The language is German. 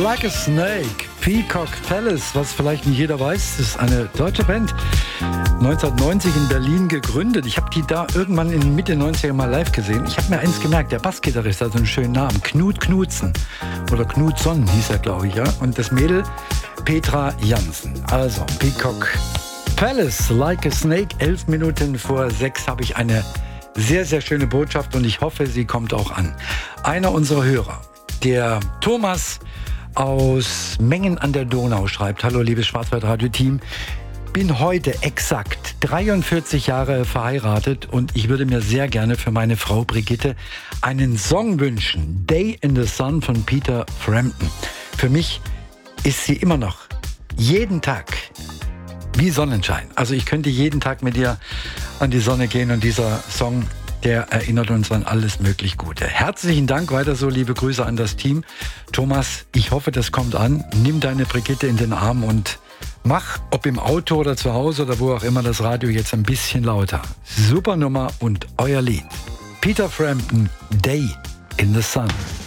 Like a Snake, Peacock Palace, was vielleicht nicht jeder weiß, ist eine deutsche Band, 1990 in Berlin gegründet. Ich habe die da irgendwann in Mitte 90er mal live gesehen. Ich habe mir eins gemerkt, der Bassgitarrist hat so einen schönen Namen, Knut Knudsen oder Knudson hieß er, glaube ich, ja. Und das Mädel Petra Jansen. Also Peacock Palace, Like a Snake, 11 Minuten vor 6 habe ich eine sehr, sehr schöne Botschaft und ich hoffe, sie kommt auch an. Einer unserer Hörer, der Thomas aus Mengen an der Donau, schreibt: Hallo liebes Schwarzwaldradio-Team, bin heute exakt 43 Jahre verheiratet und ich würde mir sehr gerne für meine Frau Brigitte einen Song wünschen. Day in the Sun von Peter Frampton. Für mich ist sie immer noch jeden Tag wie Sonnenschein. Also ich könnte jeden Tag mit ihr an die Sonne gehen und dieser Song, der erinnert uns an alles möglich Gute. Herzlichen Dank, weiter so, liebe Grüße an das Team. Thomas, ich hoffe, das kommt an. Nimm deine Brigitte in den Arm und mach, ob im Auto oder zu Hause oder wo auch immer, das Radio jetzt ein bisschen lauter. Super Nummer und euer Lied. Peter Frampton, Day in the Sun.